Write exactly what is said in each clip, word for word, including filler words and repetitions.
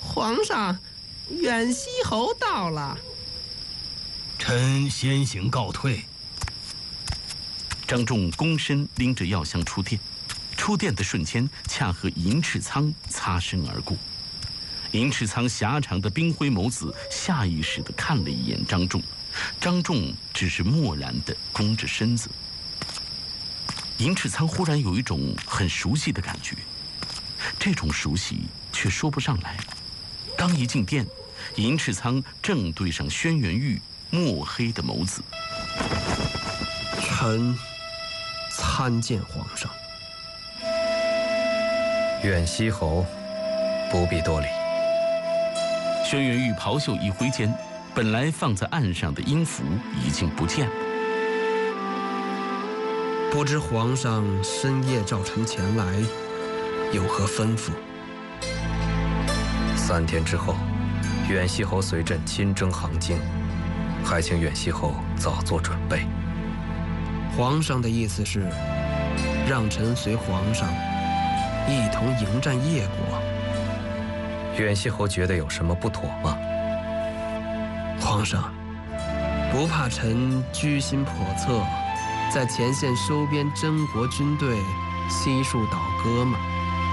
皇上，远西侯到了。 臣先行告退。 张仲躬身拎着药箱出殿，出殿的瞬间，恰和银翅苍擦身而过。银翅苍狭长的冰灰眸子下意识地看了一眼张仲，张仲只是漠然地弓着身子。银翅苍忽然有一种很熟悉的感觉，这种熟悉却说不上来。刚一进殿，银翅苍正对上轩辕玉墨黑的眸子。 臣参见皇上。 远西侯不必多礼。 轩辕玉袍袖一挥间，本来放在案上的音符已经不见了。 不知皇上深夜召臣前来，有何吩咐？ 三天之后，远西侯随朕亲征杭京，还请远西侯早做准备。 皇上的意思是，让臣随皇上一同迎战叶国。 远西侯觉得有什么不妥吗？ 皇上，不怕臣居心叵测，在前线收编真国军队，悉数倒戈吗？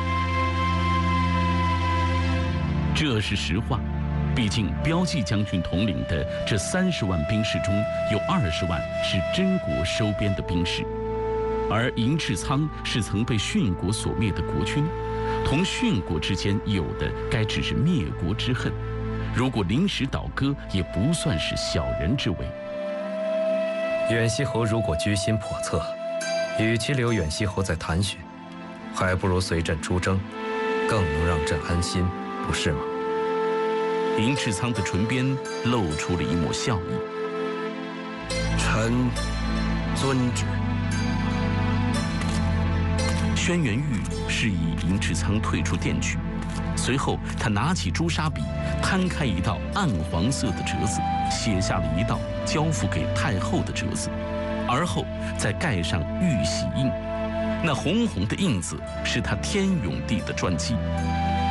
这是实话，毕竟标记将军统领的这三十万兵士中，有二十万是真国收编的兵士，而银翅苍是曾被殉国所灭的国君，同殉国之间有的该只是灭国之恨，如果临时倒戈，也不算是小人之为。 远西侯如果居心叵测，与其留远西侯在谭巡，还不如随朕出征，更能让朕安心，不是吗？ 银翅苍的唇边露出了一抹笑意。 臣遵旨。 轩辕玉示意银翅苍退出殿去，随后他拿起朱砂笔，摊开一道暗黄色的折子，写下了一道交付给太后的折子，而后再盖上玉玺印。那红红的印子是他天永帝的传记。